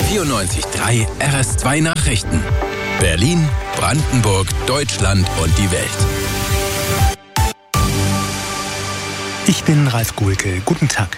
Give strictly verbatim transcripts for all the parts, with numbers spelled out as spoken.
vierundneunzig Komma drei R S zwei Nachrichten. Berlin, Brandenburg, Deutschland und die Welt. Ich bin Ralf Guhlke. Guten Tag.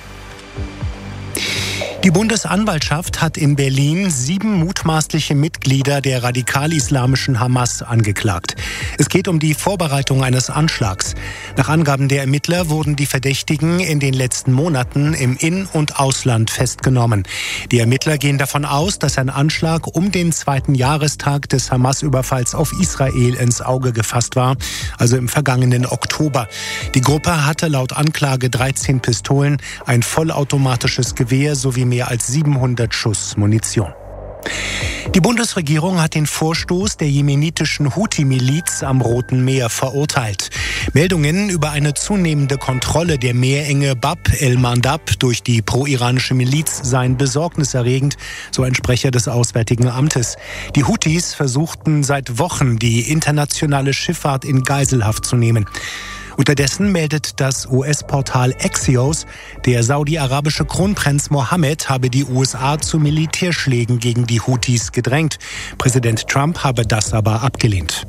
Die Bundesanwaltschaft hat in Berlin sieben mutmaßliche Mitglieder der radikal-islamischen Hamas angeklagt. Es geht um die Vorbereitung eines Anschlags. Nach Angaben der Ermittler wurden die Verdächtigen in den letzten Monaten im In- und Ausland festgenommen. Die Ermittler gehen davon aus, dass ein Anschlag um den zweiten Jahrestag des Hamas-Überfalls auf Israel ins Auge gefasst war, also im vergangenen Oktober. Die Gruppe hatte laut Anklage dreizehn Pistolen, ein vollautomatisches Gewehr sowie mehr als siebenhundert Schuss Munition. Die Bundesregierung hat den Vorstoß der jemenitischen Houthi-Miliz am Roten Meer verurteilt. Meldungen über eine zunehmende Kontrolle der Meerenge Bab el-Mandab durch die pro-iranische Miliz seien besorgniserregend, so ein Sprecher des Auswärtigen Amtes. Die Houthis versuchten seit Wochen, die internationale Schifffahrt in Geiselhaft zu nehmen. Unterdessen meldet das U S-Portal Axios, der saudi-arabische Kronprinz Mohammed habe die U S A zu Militärschlägen gegen die Houthis gedrängt. Präsident Trump habe das aber abgelehnt.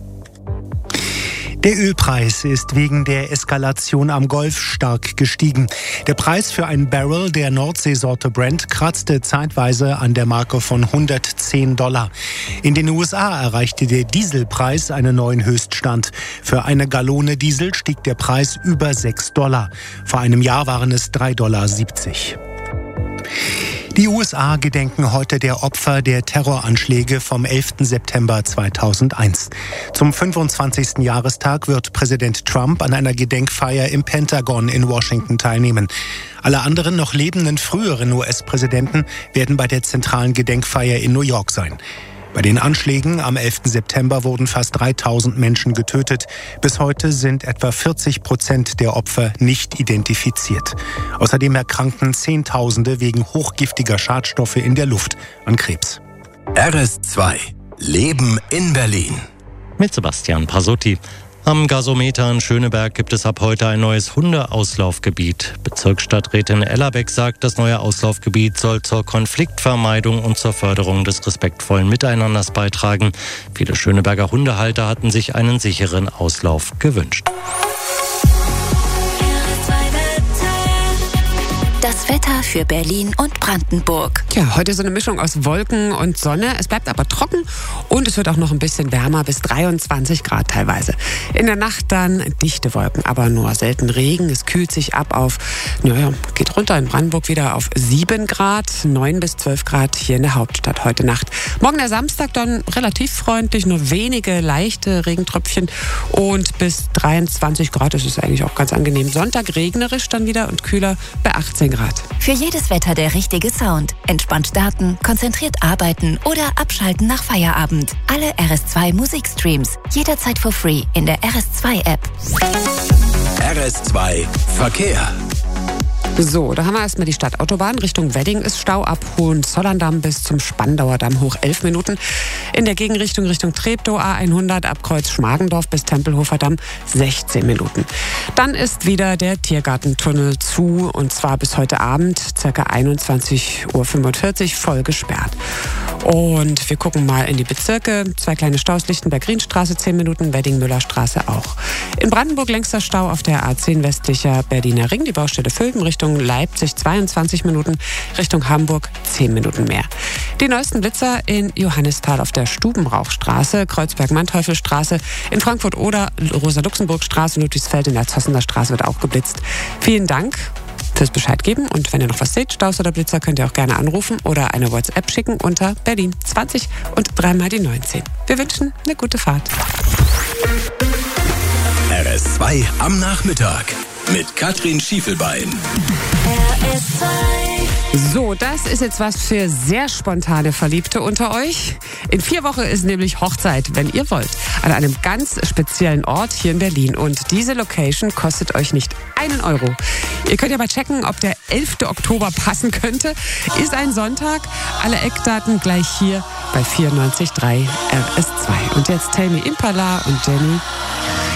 Der Ölpreis ist wegen der Eskalation am Golf stark gestiegen. Der Preis für einen Barrel der Nordseesorte Brent kratzte zeitweise an der Marke von hundertzehn Dollar. In den U S A erreichte der Dieselpreis einen neuen Höchststand. Für eine Gallone Diesel stieg der Preis über sechs Dollar. Vor einem Jahr waren es drei Komma siebzig Dollar. Die U S A gedenken heute der Opfer der Terroranschläge vom elften September zweitausendeins. Zum fünfundzwanzigsten Jahrestag wird Präsident Trump an einer Gedenkfeier im Pentagon in Washington teilnehmen. Alle anderen noch lebenden früheren U S-Präsidenten werden bei der zentralen Gedenkfeier in New York sein. Bei den Anschlägen am elften September wurden fast dreitausend Menschen getötet. Bis heute sind etwa vierzig Prozent der Opfer nicht identifiziert. Außerdem erkrankten Zehntausende wegen hochgiftiger Schadstoffe in der Luft an Krebs. R S zwei. Leben in Berlin. Mit Sebastian Pasotti. Am Gasometer in Schöneberg gibt es ab heute ein neues Hundeauslaufgebiet. Bezirksstadträtin Ellerbeck sagt, das neue Auslaufgebiet soll zur Konfliktvermeidung und zur Förderung des respektvollen Miteinanders beitragen. Viele Schöneberger Hundehalter hatten sich einen sicheren Auslauf gewünscht. Das Wetter für Berlin und Brandenburg. Ja, heute so eine Mischung aus Wolken und Sonne. Es bleibt aber trocken und es wird auch noch ein bisschen wärmer, bis dreiundzwanzig Grad teilweise. In der Nacht dann dichte Wolken, aber nur selten Regen. Es kühlt sich ab auf, naja, geht runter in Brandenburg wieder auf sieben Grad, neun bis zwölf Grad hier in der Hauptstadt heute Nacht. Morgen der Samstag dann relativ freundlich, nur wenige leichte Regentröpfchen und bis dreiundzwanzig Grad. Das ist eigentlich auch ganz angenehm. Sonntag regnerisch dann wieder und kühler bei achtzehn Grad. Für jedes Wetter der richtige Sound. Entspannt starten, konzentriert arbeiten oder abschalten nach Feierabend. Alle R S zwei Musikstreams jederzeit for free in der R S zwei App. R S zwei Verkehr. So, da haben wir erstmal die Stadtautobahn. Richtung Wedding ist Stau ab Hohenzollern-Damm bis zum Spandauer Damm hoch elf Minuten. In der Gegenrichtung Richtung Treptow A hundert ab Kreuz Schmargendorf bis Tempelhofer Damm sechzehn Minuten. Dann ist wieder der Tiergartentunnel zu und zwar bis heute Abend ca. einundzwanzig Uhr fünfundvierzig voll gesperrt. Und wir gucken mal in die Bezirke. Zwei kleine Staus, Lichtenberg-Rienstraße zehn Minuten, Wedding-Müller-Straße auch. In Brandenburg längster Stau auf der A zehn westlicher Berliner Ring, die Baustelle Völben Richtung Leipzig zweiundzwanzig Minuten, Richtung Hamburg zehn Minuten mehr. Die neuesten Blitzer in Johannisthal auf der Stubenrauchstraße, Kreuzberg-Manteufelstraße, in Frankfurt-Oder, Rosa-Luxemburg-Straße, Ludwigsfeld in der Zossener Straße wird auch geblitzt. Vielen Dank fürs Bescheid geben und wenn ihr noch was seht, Staus oder Blitzer, könnt ihr auch gerne anrufen oder eine WhatsApp schicken unter Berlin zwanzig und dreimal die neunzehn. Wir wünschen eine gute Fahrt. R S zwei am Nachmittag mit Katrin Schiefelbein. R S zwei. So, das ist jetzt was für sehr spontane Verliebte unter euch. In vier Wochen ist nämlich Hochzeit, wenn ihr wollt, an einem ganz speziellen Ort hier in Berlin. Und diese Location kostet euch nicht einen Euro. Ihr könnt ja mal checken, ob der elfte Oktober passen könnte. Ist ein Sonntag. Alle Eckdaten gleich hier bei vierundneunzig Komma drei R S zwei. Und jetzt Tell Me Impala und Jenny.